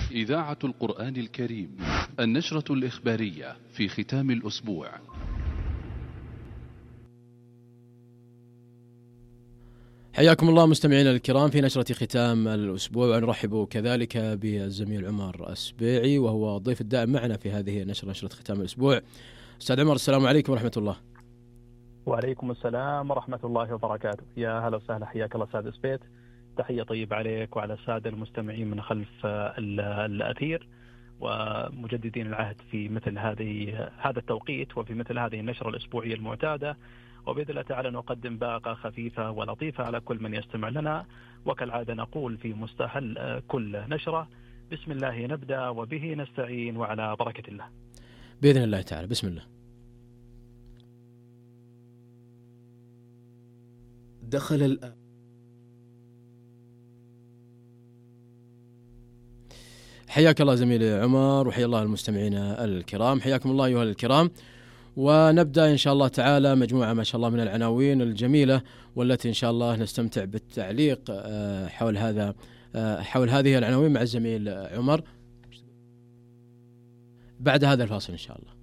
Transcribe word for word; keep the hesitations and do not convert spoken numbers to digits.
إذاعة القرآن الكريم، النشرة الإخبارية في ختام الأسبوع. حياكم الله مستمعينا الكرام في نشرة ختام الأسبوع، ونرحب كذلك بالزميل عمر السبيعي وهو الضيف الدائم معنا في هذه النشرة، نشرة ختام الأسبوع. أستاذ عمر، السلام عليكم ورحمة الله. وعليكم السلام ورحمة الله وبركاته. يا هلا وسهلا، حياك الله أستاذ سبيت. تحية طيبة عليك وعلى السادة المستمعين من خلف الأثير، ومجددين العهد في مثل هذه هذا التوقيت وفي مثل هذه النشرة الأسبوعية المعتادة، وبإذن الله تعالى نقدم باقة خفيفة ولطيفة على كل من يستمع لنا. وكالعادة نقول في مستهل كل نشرة: بسم الله نبدأ وبه نستعين وعلى بركة الله. بإذن الله تعالى، بسم الله. دخل الآن حياك الله زميلي عمر، وحيا الله المستمعين الكرام. حياكم الله أيها الكرام، ونبدأ إن شاء الله تعالى مجموعة ما شاء الله من العناوين الجميلة، والتي إن شاء الله نستمتع بالتعليق حول هذا حول هذه العناوين مع الزميل عمر بعد هذا الفاصل إن شاء الله.